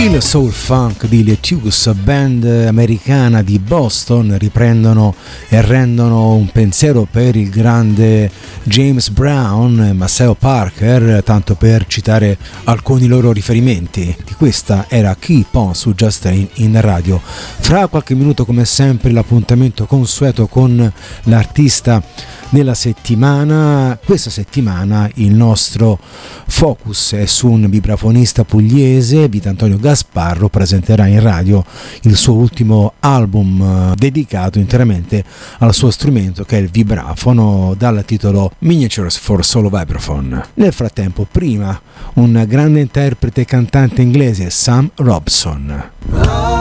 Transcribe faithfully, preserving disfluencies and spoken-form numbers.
Il soul funk di Lettuce, band americana di Boston, riprendono e rendono un pensiero per il grande James Brown e Maceo Parker, tanto per citare alcuni loro riferimenti. Di questa era Keep On su Just Stay in radio. Fra qualche minuto, come sempre, l'appuntamento consueto con l'artista della settimana. Questa settimana il nostro focus è su un vibrafonista pugliese. Vitantonio Gasparro presenterà in radio il suo ultimo album dedicato interamente al suo strumento, che è il vibrafono, dal titolo Miniatures for Solo Vibraphone. Nel frattempo, prima un grande interprete e cantante inglese, Sam Robson.